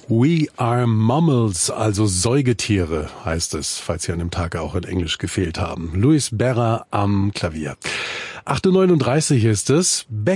We are mammals, also Säugetiere heißt es, falls Sie an dem Tag auch in Englisch gefehlt haben. Luis Berra am Klavier. 8:39 Uhr ist es.